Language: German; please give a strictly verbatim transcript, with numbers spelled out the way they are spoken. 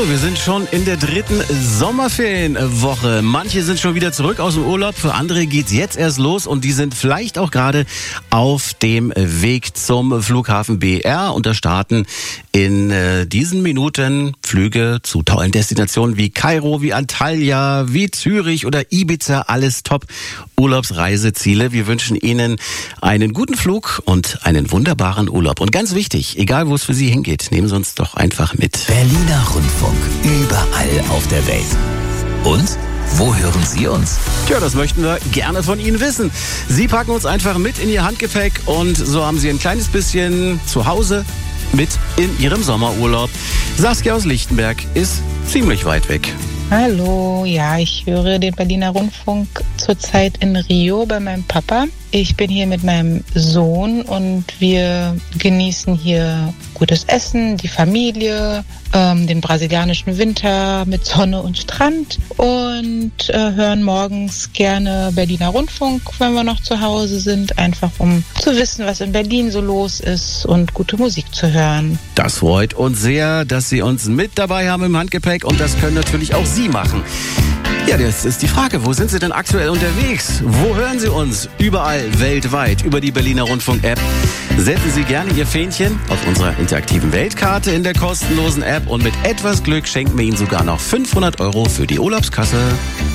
So, wir sind schon in der dritten Sommerferienwoche. Manche sind schon wieder zurück aus dem Urlaub, für andere geht's jetzt erst los und die sind vielleicht auch gerade auf dem Weg zum Flughafen B R und da starten in äh, diesen Minuten Flüge zu tollen Destinationen wie Kairo, wie Antalya, wie Zürich oder Ibiza, alles top Urlaubsreiseziele. Wir wünschen Ihnen einen guten Flug und einen wunderbaren Urlaub. Und ganz wichtig, egal wo es für Sie hingeht, nehmen Sie uns doch einfach mit. Berliner Rundfunk, überall auf der Welt. Und wo hören Sie uns? Tja, das möchten wir gerne von Ihnen wissen. Sie packen uns einfach mit in Ihr Handgepäck und so haben Sie ein kleines bisschen zu Hause mit in Ihrem Sommerurlaub. Saskia aus Lichtenberg ist ziemlich weit weg. Hallo, ja, ich höre den Berliner Rundfunk zurzeit in Rio bei meinem Papa. Ich bin hier mit meinem Sohn und wir genießen hier gutes Essen, die Familie, ähm, den brasilianischen Winter mit Sonne und Strand und äh, hören morgens gerne Berliner Rundfunk, wenn wir noch zu Hause sind, einfach um zu wissen, was in Berlin so los ist und gute Musik zu hören. Das freut uns sehr, dass Sie uns mit dabei haben im Handgepäck und das können natürlich auch Sie machen. Ja, das ist die Frage, wo sind Sie denn aktuell unterwegs? Wo hören Sie uns? Überall, weltweit, über die Berliner Rundfunk-App. Setzen Sie gerne Ihr Fähnchen auf unserer interaktiven Weltkarte in der kostenlosen App und mit etwas Glück schenken wir Ihnen sogar noch fünfhundert Euro für die Urlaubskasse.